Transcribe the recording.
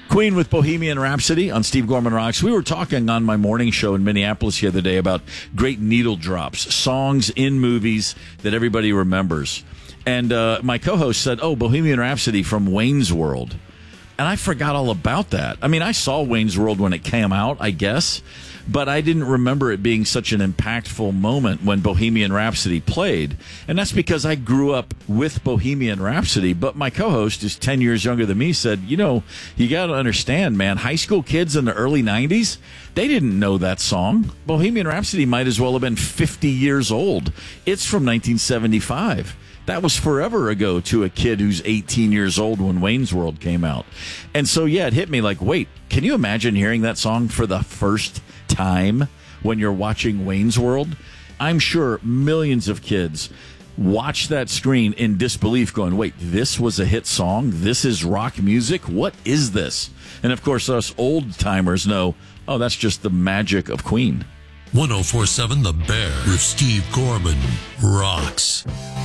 Queen with Bohemian Rhapsody on Steve Gorman Rocks. We were talking on my morning show in Minneapolis the other day about great needle drops, songs in movies that everybody remembers. And my co-host said, Bohemian Rhapsody from Wayne's World. And I forgot all about that. I mean, I saw Wayne's World when it came out, I guess, but I didn't remember it being such an impactful moment when Bohemian Rhapsody played. And that's because I grew up with Bohemian Rhapsody, but my co-host is 10 years younger than me, said, you got to understand, man, high school kids in the early 90s, they didn't know that song. Bohemian Rhapsody might as well have been 50 years old. It's from 1975. That was forever ago to a kid who's 18 years old when Wayne's World came out. And so, it hit me like, wait, can you imagine hearing that song for the first time when you're watching Wayne's World? I'm sure millions of kids watch that screen in disbelief going, wait, this was a hit song? This is rock music? What is this? And, of course, us old-timers know, that's just the magic of Queen. 104.7 The Bear with Steve Gorman rocks.